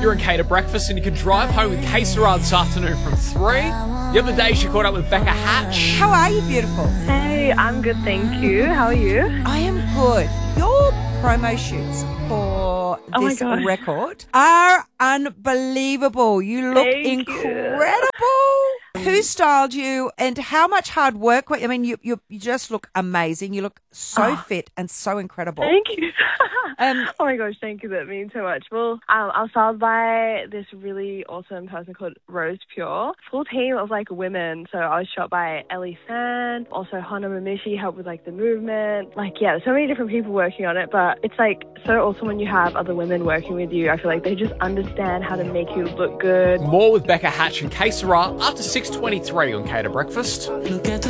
You're in Cater Breakfast and you can drive home with K Sarah this afternoon from 3. The other day she caught up with Becca Hatch. How are you, beautiful? Hey, I'm good, thank you. How are you? I am good. Your promo shoots for this record are unbelievable. You look incredible. Who styled you and how much hard work? I mean, you just look amazing. You look so fit and so incredible. Thank you. Oh my gosh, thank you. That means so much. Well, I was styled by this really awesome person called Rose Pure. Full team of women. So I was shot by Ellie San, also Hana Mamishi helped with the movement. There's so many different people working on it, but it's so awesome when you have other women working with you. I feel like they just understand how to make you look good. More with Becca Hatch and K Sarah after 6:23 on Cater Breakfast.